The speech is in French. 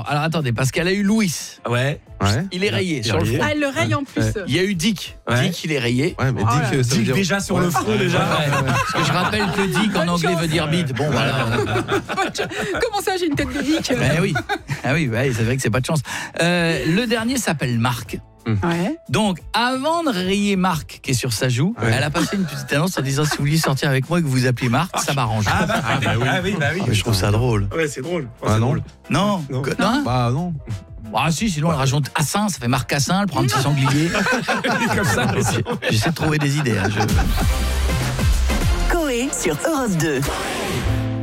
alors attendez, parce qu'elle a eu Louis. Ouais. Il est rayé sur le front. Ah, elle le raye en plus. Il y a eu Dick. Ouais. Dick, il est rayé. Ouais, mais Dick, ça veut Dick dire... déjà sur le front déjà. Parce que je rappelle que Dick en anglais veut dire bite. Bon, voilà. Comment ça, j'ai une tête de Dick? Oui. Ah oui, c'est vrai que c'est pas de chance. Le dernier s'appelle Marc. Ouais. Donc, avant de rayer Marc, qui est sur sa joue, elle a passé une petite annonce en disant si vous vouliez sortir avec moi et que vous appelez Marc, ça m'arrange. Oui. Mais je trouve ça drôle. Ouais, c'est drôle. Ah non. Non. Non. Hein Bah non. Ah si, sinon elle rajoute Assin, ça fait Marc Assin, elle prend un petit sanglier. Comme ça. J'essaie de trouver des idées. Coé sur Europe 2.